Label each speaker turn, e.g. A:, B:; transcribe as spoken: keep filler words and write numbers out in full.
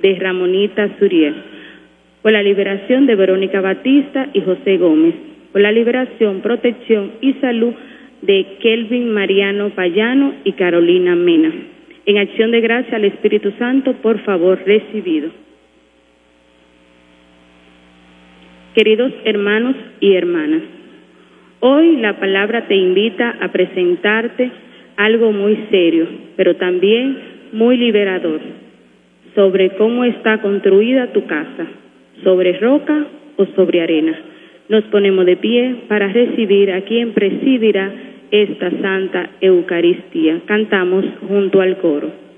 A: de Ramonita Suriel, por la liberación de Verónica Batista y José Gómez, por la liberación, protección y salud de Kelvin Mariano Payano y Carolina Mena. En acción de gracia al Espíritu Santo, por favor, recibido. Queridos hermanos y hermanas, hoy la palabra te invita a presentarte algo muy serio, pero también muy liberador, sobre cómo está construida tu casa, sobre roca o sobre arena. Nos ponemos de pie para recibir a quien presidirá esta Santa Eucaristía. Cantamos junto al coro.